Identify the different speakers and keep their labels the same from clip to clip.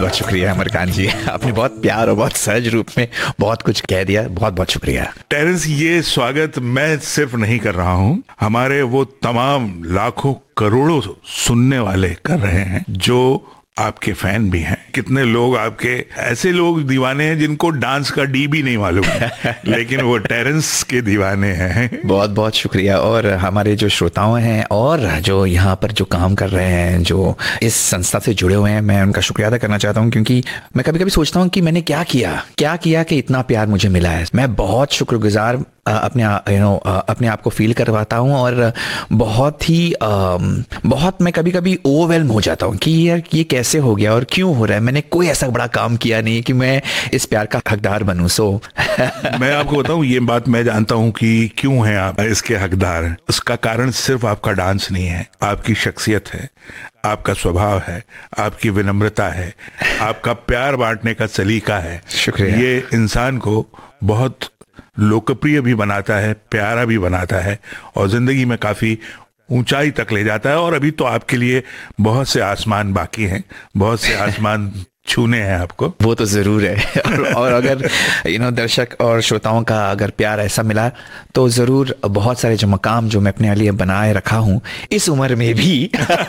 Speaker 1: बहुत शुक्रिया अमरकांत जी, आपने बहुत प्यार और बहुत सहज रूप में बहुत कुछ कह दिया, बहुत बहुत शुक्रिया।
Speaker 2: टेरेंस, ये स्वागत मैं सिर्फ नहीं कर रहा हूं, हमारे वो तमाम लाखों करोड़ों सुनने वाले कर रहे हैं जो आपके फैन भी हैं। कितने लोग आपके ऐसे लोग दीवाने हैं जिनको डांस का डी भी नहीं मालूम है लेकिन वो टेरेंस के दीवाने हैं।
Speaker 1: बहुत बहुत शुक्रिया। और हमारे जो श्रोताओं हैं और जो यहाँ पर जो काम कर रहे हैं, जो इस संस्था से जुड़े हुए हैं, मैं उनका शुक्रिया अदा करना चाहता हूँ, क्योंकि मैं कभी कभी सोचता हूँ कि मैंने क्या किया कि इतना प्यार मुझे मिला है। मैं बहुत शुक्रगुजार अपने आप को फील करवाता हूँ और बहुत मैं कभी कभी ओवरवेल्म हो जाता हूँ कि यार ये कैसे हो गया और क्यों हो रहा है। मैंने कोई ऐसा बड़ा काम किया नहीं कि मैं इस प्यार का हकदार बनूं।
Speaker 2: मैं आपको बताऊं, ये बात मैं जानता हूं कि क्यों हैं आप इसके हकदार। उसका कारण सिर्फ आपका डांस नहीं है, आपकी शख्सियत है, आपका स्वभाव है, आपकी विनम्रता है, आपका प्यार बांटने का सलीका है।
Speaker 1: शुक्रिया।
Speaker 2: ये इंसान को बहुत लोकप्रिय भी बनाता है, प्यारा भी बनाता है और जिंदगी में काफी ऊंचाई तक ले जाता है। और अभी तो आपके लिए बहुत से आसमान बाकी हैं, बहुत से आसमान छूने हैं आपको।
Speaker 1: वो तो जरूर है। और अगर दर्शक और श्रोताओं का अगर प्यार ऐसा मिला तो जरूर बहुत सारे जो मकाम जो मैं अपने लिए बनाए रखा हूं इस उम्र में भी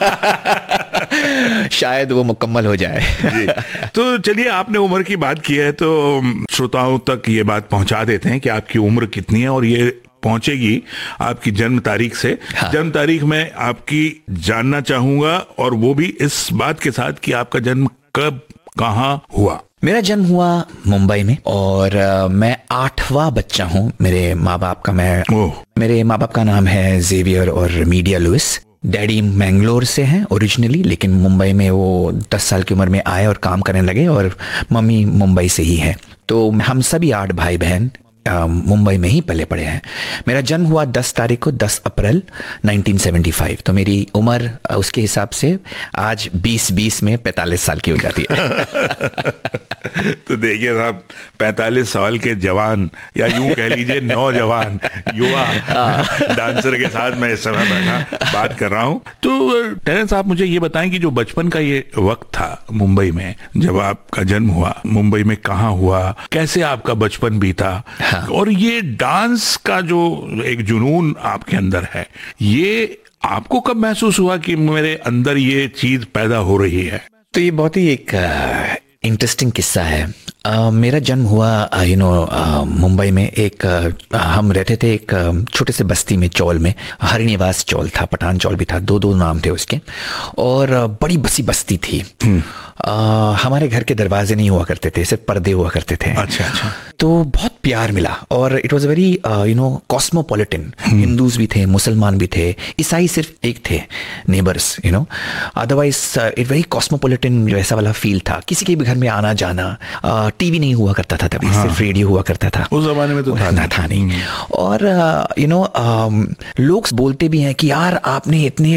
Speaker 1: शायद वो मुकम्मल हो जाए।
Speaker 2: जी। तो चलिए, आपने उम्र की बात की है तो श्रोताओं तक ये बात पहुंचा देते हैं कि आपकी उम्र कितनी है, और ये पहुंचेगी आपकी जन्म तारीख से।
Speaker 1: हाँ।
Speaker 2: जन्म तारीख में आपकी जानना चाहूंगा, और वो भी इस बात के साथ कि आपका जन्म कब कहाँ हुआ।
Speaker 1: मेरा जन्म हुआ मुंबई में और मैं 8वां बच्चा हूँ मेरे माँ बाप का। मेरे माँ बाप का नाम है जेवियर और मीडिया लुइस। डैडी मैंगलोर से हैं ओरिजिनली, लेकिन मुंबई में वो 10 साल की उम्र में आए और काम करने लगे, और मम्मी मुंबई से ही है। तो हम सभी 8 भाई बहन मुंबई में ही पले पड़े हैं। मेरा जन्म हुआ 10 तारीख को, 10 अप्रैल 1975। तो मेरी उम्र उसके हिसाब से आज 20 में 45 साल की हो जाती है।
Speaker 2: तो देखिए साहब, 45 साल के जवान, या यूं कह लीजिए नौजवान युवा डांसर के साथ मैं इस समय बैठा बात कर रहा हूं। तो टेरेंस, आप मुझे ये बताएं कि जो बचपन का ये वक्त था मुंबई में, जब आपका जन्म हुआ, मुंबई में कहाँ हुआ, कैसे आपका बचपन बीता? हाँ। और ये डांस का जो एक जुनून आपके अंदर है, ये आपको कब महसूस हुआ कि मेरे अंदर ये चीज पैदा हो रही है?
Speaker 1: तो ये बहुत ही एक इंटरेस्टिंग किस्सा है। मेरा जन्म हुआ मुंबई में। हम रहते थे एक छोटे से बस्ती में, चौल में। हरिनिवास चौल था, पठान चौल भी था, दो नाम थे उसके, और बड़ी बसी बस्ती थी। हमारे घर के दरवाजे नहीं हुआ करते थे, सिर्फ पर्दे हुआ करते थे।
Speaker 2: अच्छा।
Speaker 1: तो बहुत प्यार मिला, और it was very cosmopolitan. Hindus भी थे, मुसलमान भी थे, ईसाई सिर्फ एक थे neighbours, otherwise it very cosmopolitan वैसा वाला फील था। किसी के भी घर में आना जाना, टीवी नहीं हुआ करता था तभी। हाँ। सिर्फ रेडियो हुआ करता था
Speaker 2: उस जमाने में, तो
Speaker 1: था नहीं। और लोग बोलते भी हैं कि यार आपने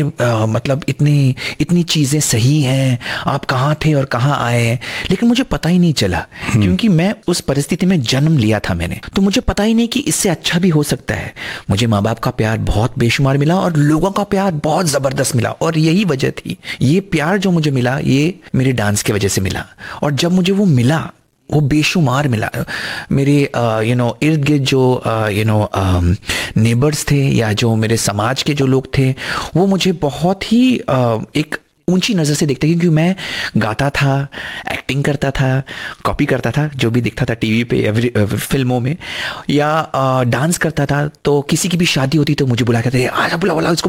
Speaker 1: इतनी चीजें सही हैं, आप कहाँ थे और कहाँ आए हैं। लेकिन मुझे पता ही नहीं चला, क्योंकि मैं उस परिस्थिति में जन्म लिया था मैंने, तो मुझे पता ही नहीं कि इससे अच्छा भी हो सकता है। मुझे माँ बाप का प्यार बहुत बेशुमार मिला और लोगों का प्यार बहुत जबरदस्त मिला, और यही वजह थी। ये प्यार जो मुझे मिला, ये मेरे डांस की वजह से मिला। और जब मुझे वो मिला, वो बेशुमार मिला। मेरे इर्द गिर्द जो नेबर्स थे, या जो मेरे समाज के जो लोग थे, वो मुझे बहुत ही एक ऊंची नज़र से देखते, क्योंकि मैं गाता था, एक्टिंग करता था, कॉपी करता था जो भी दिखता था टीवी पे या फिल्मों में, या डांस करता था। तो किसी की भी शादी होती तो मुझे बुला के, आजा बुला इसको